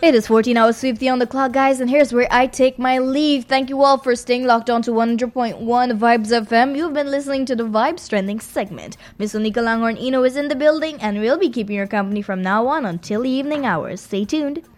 It is 14 hours 50 on the clock, guys, and here's where I take my leave. Thank you all for staying locked on to 100.1 Vibes FM. You've been listening to the Vibes Trending segment. Miss Onika Langhorn Ino is in the building, and we'll be keeping your company from now on until the evening hours. Stay tuned.